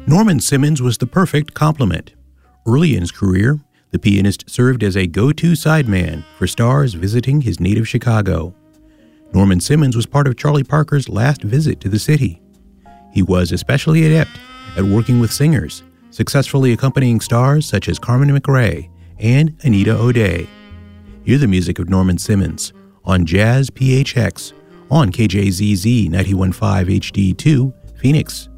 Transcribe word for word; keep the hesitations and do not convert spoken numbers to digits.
Norman Simmons was the perfect complement. Early in his career, the pianist served as a go-to sideman for stars visiting his native Chicago. Norman Simmons was part of Charlie Parker's last visit to the city. He was especially adept at working with singers, successfully accompanying stars such as Carmen McRae and Anita O'Day. Hear the music of Norman Simmons on Jazz P H X on K J Z Z ninety-one point five H D two, Phoenix.